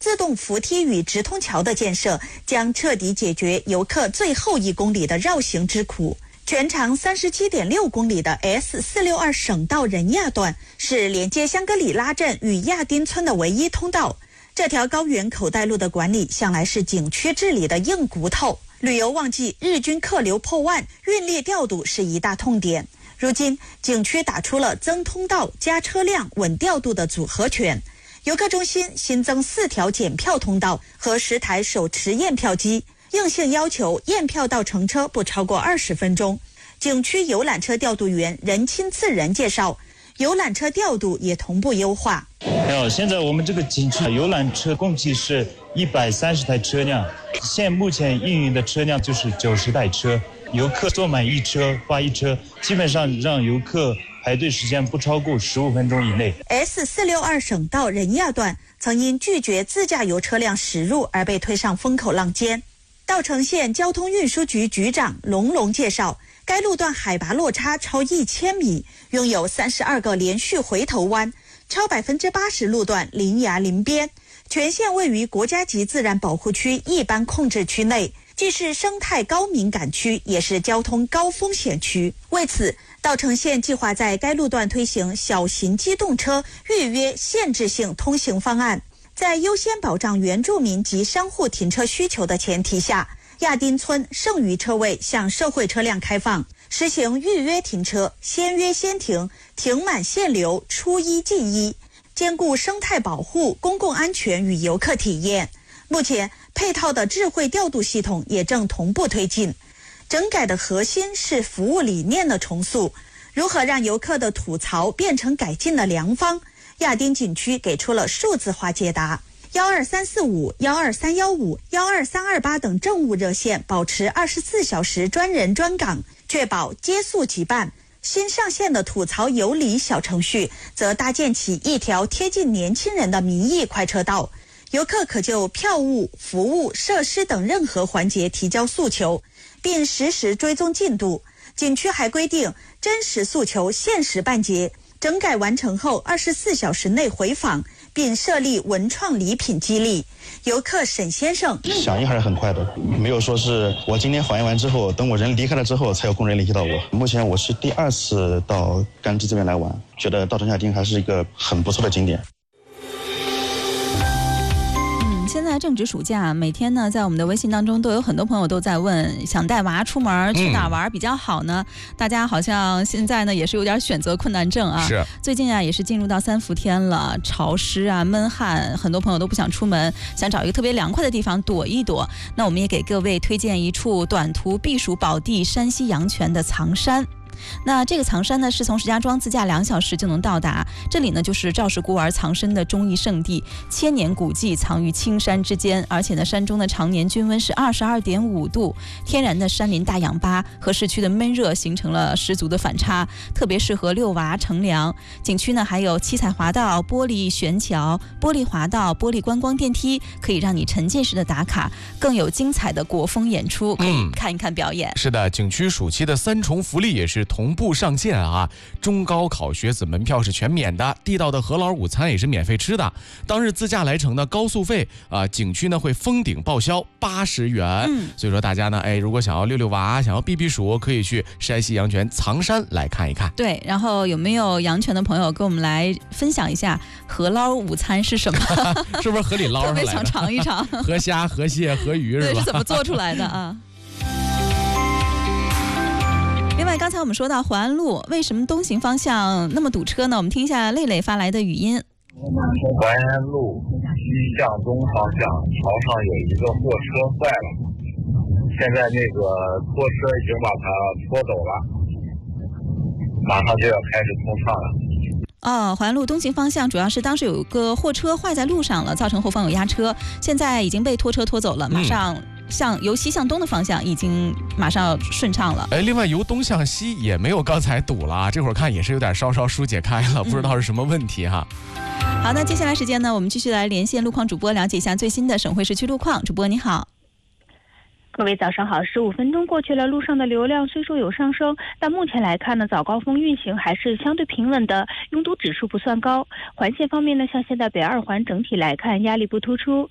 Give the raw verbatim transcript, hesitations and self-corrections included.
自动扶梯与直通桥的建设将彻底解决游客最后一公里的绕行之苦。全长 三十七点六公里的 S 四六二 省道仁亚段是连接香格里拉镇与亚丁村的唯一通道。这条高原口袋路的管理向来是景区治理的硬骨头。旅游旺季，日均客流破万，运力调度是一大痛点。如今，景区打出了增通道、加车辆、稳调度的组合拳。游客中心新增四条检票通道和十台手持验票机，硬性要求验票到乘车不超过二十分钟。景区游览车调度员任亲次仁介绍，游览车调度也同步优化。 有，现在我们这个景区游览车共计是一百三十台车辆，现目前运营的车辆就是九十台车，游客坐满一车花一车，基本上让游客排队时间不超过十五分钟以内。 S 四六二 省道仁亚段曾因拒绝自驾游车辆驶入而被推上风口浪尖。稻城县交通运输局局长龙龙介绍，该路段海拔落差超一千米，拥有三十二个连续回头弯，超百分之八十路段临崖临边，全线位于国家级自然保护区一般控制区内，既是生态高敏感区，也是交通高风险区。为此，稻城县计划在该路段推行小型机动车预约限制性通行方案，在优先保障原住民及商户停车需求的前提下，亚丁村剩余车位向社会车辆开放，实行预约停车，先约先停，停满限流，出一进一，兼顾生态保护、公共安全与游客体验。目前，配套的智慧调度系统也正同步推进。整改的核心是服务理念的重塑，如何让游客的吐槽变成改进的良方？亚丁景区给出了数字化解答。幺二三四五、幺二三幺五、幺二三二八等政务热线保持二十四小时专人专岗，确保接速即办。新上线的吐槽有理小程序则搭建起一条贴近年轻人的民意快车道，游客可就票务、服务、设施等任何环节提交诉求，并实时追踪进度。景区还规定真实诉求限时办结，整改完成后二十四小时内回访，并设立文创礼品激励。游客沈先生响应还是很快的，没有说是我今天反映完之后，等我人离开了之后才有工人联系到我。目前我是第二次到甘孜这边来玩，觉得稻城亚丁还是一个很不错的景点。 现在正值暑假，每天呢，在我们的微信当中都有很多朋友都在问，想带娃出门去哪玩比较好呢？嗯、大家好像现在呢也是有点选择困难症啊。 是。 最近啊也是进入到三伏天了，潮湿啊、闷汗，很多朋友都不想出门，想找一个特别凉快的地方躲一躲。那我们也给各位推荐一处短途避暑宝地——山西阳泉的藏山。那这个藏山呢，是从石家庄自驾两小时就能到达。这里呢，就是赵氏孤儿藏身的忠义圣地，千年古迹藏于青山之间。而且呢，山中的常年均温是二十二点五度，天然的山林大氧吧和市区的闷热形成了十足的反差，特别适合遛娃乘凉。景区呢，还有七彩滑道、玻璃悬桥、玻璃滑道、玻璃观光电梯，可以让你沉浸式的打卡，更有精彩的国风演出，可以看一看表演。 嗯、是的，景区暑期的三重福利也是同步上线啊！中高考学子门票是全免的，地道的荷劳午餐也是免费吃的。当日自驾来程的高速费啊，景区呢会封顶报销八十元。嗯，所以说大家呢，哎，如果想要溜溜娃，想要避避暑，可以去山西阳泉藏山来看一看。 对，然后有没有阳泉的朋友跟我们来分享一下荷劳午餐是什么？ 是不是河里捞上来的？ 特别想尝一尝。 河虾、河蟹、河鱼是吧？ 对，是怎么做出来的啊？另外，刚才我们说到淮安路，为什么东行方向那么堵车呢？我们听一下累累发来的语音。 淮安路西向东方向，桥上有一个货车坏了，现在那个拖车已经把它拖走了，马上就要开始通畅了。 哦，淮安路东行方向主要是当时有个货车坏在路上了，造成后方有压车，现在已经被拖车拖走了，马上向由西向东的方向已经马上要顺畅了。 哎，另外由东向西也没有刚才堵了，这会儿看也是有点稍稍疏解开了，不知道是什么问题哈。 嗯、好，那接下来时间呢，我们继续来连线路况主播，了解一下最新的省会市区路况。主播你好。 各位早上好，十五分钟过去了，路上的流量虽说有上升，但目前来看呢，早高峰运行还是相对平稳的，拥堵指数不算高。环线方面呢，像现在北二环整体来看压力不突出，